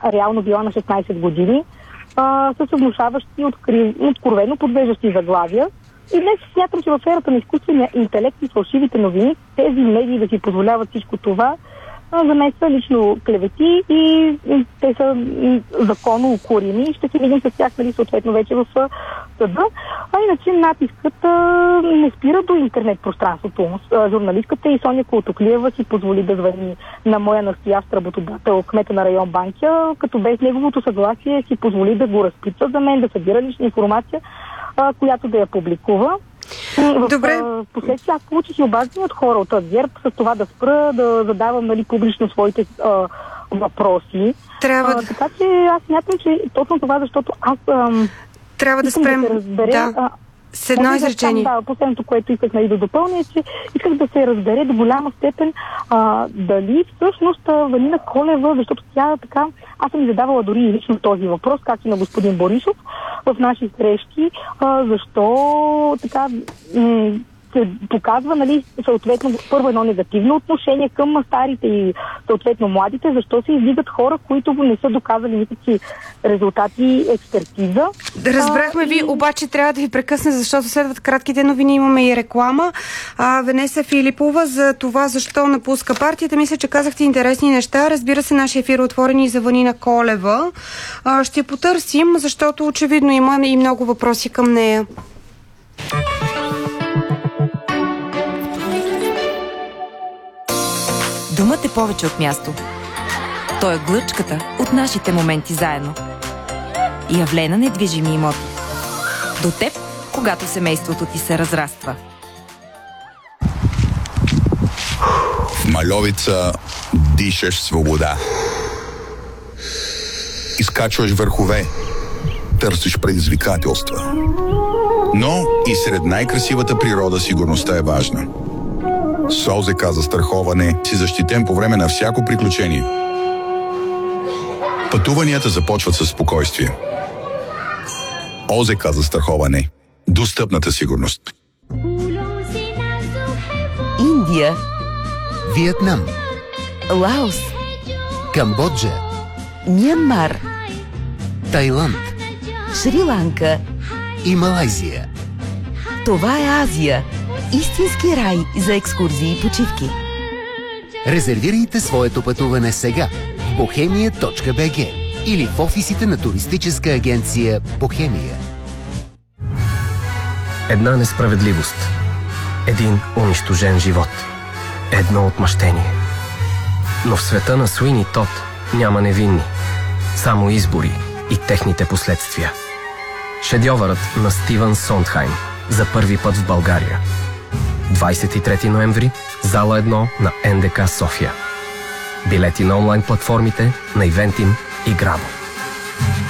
реално била на 16 години, с внушаващи, откровено подвеждащи заглавия. И днес смятам, че в ерата на изкуствения интелект и фалшивите новини, тези медии да си позволяват всичко това, за мен са лично клевети и те са законно укорими. Ще си видим с тях, нали, съответно вече в съда. А иначе натискът не спира до интернет пространството. Журналистката и Соня Колтоклиева си позволи да звъни на моя настоящ работодател, кмета на район Банкя, като без неговото съгласие си позволи да го разпитва за мен, да събира лична информация, която да я публикува. Добре. Последствие аз получих и обаждане от хора от ГЕРБ с това да спра, да задавам, нали, публично своите въпроси. Така че аз смятам, че точно това, защото аз трябва да спрем. С едно изречение. Последното, което исках, нали, да допълня, е, че исках да се разбере до голяма степен дали всъщност Валина Колева, защото тя така, аз съм задавала дори и лично този въпрос, както и на господин Борисов в наши срещи, защо така се показва, нали, съответно първо едно негативно отношение към старите и съответно младите, защо се издигат хора, които не са доказали никакви резултати и експертиза. Разбрахме ви, обаче трябва да ви прекъсне, защото следват кратките новини, имаме и реклама. Венеса Филипова за това защо напуска партията. Мисля, че казахте интересни неща. Разбира се, нашия ефир е отворен и за Валина Колева. Ще потърсим, защото очевидно има и много въпроси към нея. Думът е повече от място. Той е глъчката от нашите моменти заедно. Явлена недвижими имоти. До теб, когато семейството ти се разраства. В Мальовица дишаш свобода. Изкачваш върхове. Търсиш предизвикателства. Но и сред най-красивата природа сигурността е важна. С ОЗК застраховане си защитен по време на всяко приключение. Пътуванията започват със спокойствие. ОЗК застраховане. Достъпната сигурност. Индия, Виетнам, Лаос, Камбоджа, Мянмар, Тайланд Шри-Ланка и Малайзия. Това е Азия. Истински рай за екскурзии и почивки. Резервирайте своето пътуване сега в bohemia.bg или в офисите на туристическа агенция Бохемия. Една несправедливост. Един унищожен живот. Едно отмъщение. Но в света на Суини Тод няма невинни. Само избори и техните последствия. Шедьовърът на Стивън Сондхайм за първи път в България. 23 ноември, зала 1 на НДК София. Билети на онлайн платформите на Eventim и Grabo.